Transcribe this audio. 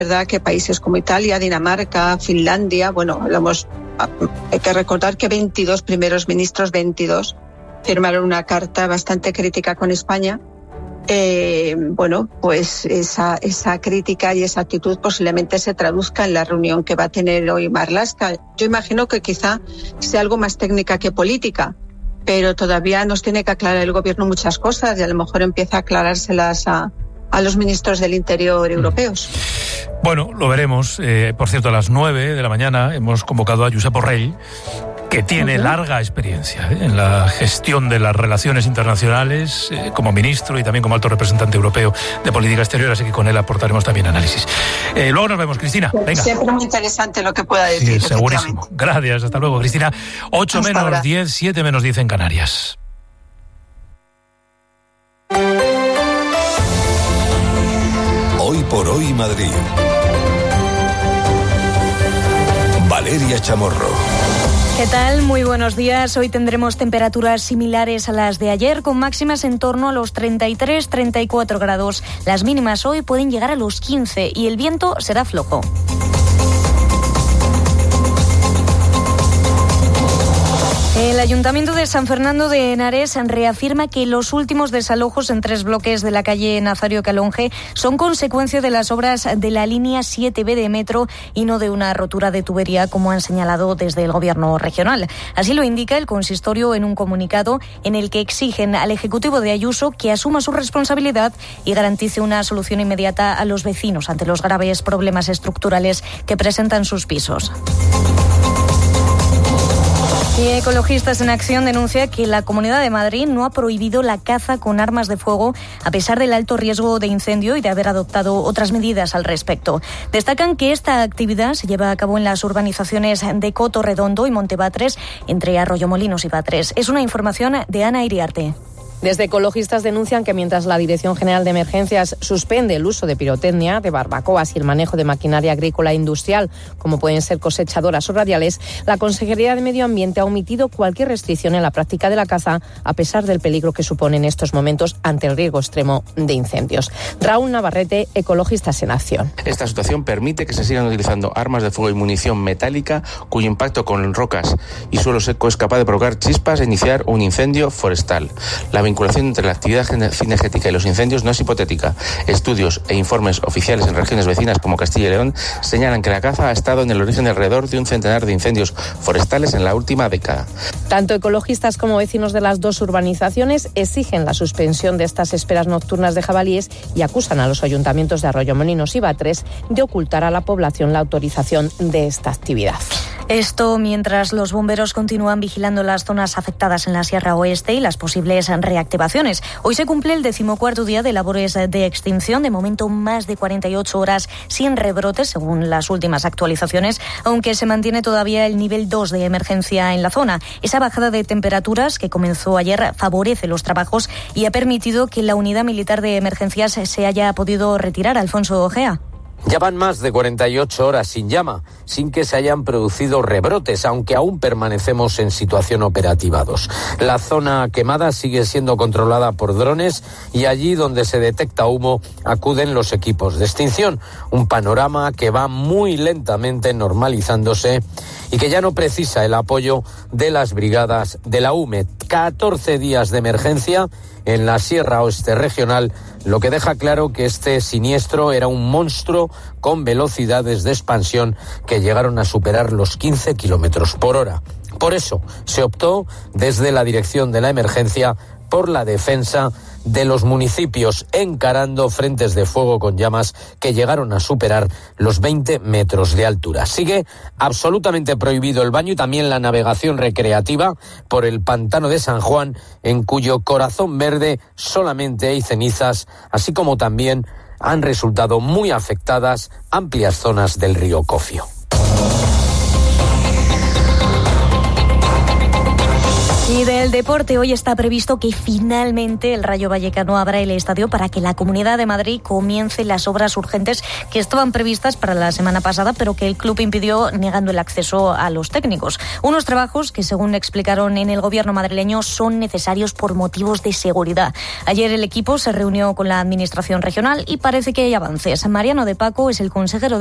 verdad que países como Italia, Dinamarca, Finlandia, hay que recordar que 22 primeros ministros, 22, firmaron una carta bastante crítica con España. Pues esa crítica y esa actitud posiblemente se traduzca en la reunión que va a tener hoy Marlaska. Yo imagino que quizá sea algo más técnica que política, pero todavía nos tiene que aclarar el gobierno muchas cosas y a lo mejor empieza a aclarárselas a los ministros del Interior europeos. Bueno, lo veremos. Por cierto, a las 9 de la mañana hemos convocado a Josep Borrell, que tiene larga experiencia en la gestión de las relaciones internacionales como ministro y también como alto representante europeo de política exterior, así que con él aportaremos también análisis. Luego nos vemos, Cristina. Venga. Siempre muy interesante lo que pueda decir. Sí, segurísimo. Gracias, hasta luego, Cristina. 8 menos 10, 7 menos 10 en Canarias. Hoy por hoy Madrid. Valeria Chamorro. ¿Qué tal? Muy buenos días. Hoy tendremos temperaturas similares a las de ayer, con máximas en torno a los 33-34 grados. Las mínimas hoy pueden llegar a los 15 y el viento será flojo. El Ayuntamiento de San Fernando de Henares reafirma que los últimos desalojos en 3 bloques de la calle Nazario Calonge son consecuencia de las obras de la línea 7B de metro y no de una rotura de tubería, como han señalado desde el Gobierno regional. Así lo indica el consistorio en un comunicado en el que exigen al Ejecutivo de Ayuso que asuma su responsabilidad y garantice una solución inmediata a los vecinos ante los graves problemas estructurales que presentan sus pisos. Y Ecologistas en Acción denuncia que la Comunidad de Madrid no ha prohibido la caza con armas de fuego a pesar del alto riesgo de incendio y de haber adoptado otras medidas al respecto. Destacan que esta actividad se lleva a cabo en las urbanizaciones de Coto Redondo y Montebatres, entre Arroyomolinos y Batres. Es una información de Ana Iriarte. Desde Ecologistas denuncian que mientras la Dirección General de Emergencias suspende el uso de pirotecnia, de barbacoas y el manejo de maquinaria agrícola e industrial, como pueden ser cosechadoras o radiales, la Consejería de Medio Ambiente ha omitido cualquier restricción en la práctica de la caza, a pesar del peligro que supone en estos momentos ante el riesgo extremo de incendios. Raúl Navarrete, Ecologistas en Acción. Esta situación permite que se sigan utilizando armas de fuego y munición metálica cuyo impacto con rocas y suelo seco es capaz de provocar chispas e iniciar un incendio forestal. La vinculación entre la actividad cinegética y los incendios no es hipotética. Estudios e informes oficiales en regiones vecinas como Castilla y León señalan que la caza ha estado en el origen de alrededor de un centenar de incendios forestales en la última década. Tanto ecologistas como vecinos de las 2 urbanizaciones exigen la suspensión de estas esperas nocturnas de jabalíes y acusan a los ayuntamientos de Arroyomolinos y Batres de ocultar a la población la autorización de esta actividad. Esto mientras los bomberos continúan vigilando las zonas afectadas en la Sierra Oeste y las posibles reactivaciones. Hoy se cumple el 14º día de labores de extinción, de momento más de 48 horas sin rebrotes, según las últimas actualizaciones, aunque se mantiene todavía el nivel 2 de emergencia en la zona. Esa bajada de temperaturas que comenzó ayer favorece los trabajos y ha permitido que la unidad militar de emergencias se haya podido retirar. Alfonso Ojea. Ya van más de 48 horas sin llama, sin que se hayan producido rebrotes, aunque aún permanecemos en situación operativa 2. La zona quemada sigue siendo controlada por drones y allí donde se detecta humo acuden los equipos de extinción. Un panorama que va muy lentamente normalizándose y que ya no precisa el apoyo de las brigadas de la UME. 14 días de emergencia en la Sierra Oeste regional, lo que deja claro que este siniestro era un monstruo con velocidades de expansión que llegaron a superar los 15 kilómetros por hora. Por eso se optó desde la dirección de la emergencia por la defensa de los municipios, encarando frentes de fuego con llamas que llegaron a superar los 20 metros de altura. Sigue absolutamente prohibido el baño y también la navegación recreativa por el pantano de San Juan, en cuyo corazón verde solamente hay cenizas, así como también han resultado muy afectadas amplias zonas del río Cofio. Y del deporte, hoy está previsto que finalmente el Rayo Vallecano abra el estadio para que la Comunidad de Madrid comience las obras urgentes que estaban previstas para la semana pasada, pero que el club impidió negando el acceso a los técnicos. Unos trabajos que, según explicaron en el gobierno madrileño, son necesarios por motivos de seguridad. Ayer el equipo se reunió con la administración regional y parece que hay avances. Mariano de Paco es el consejero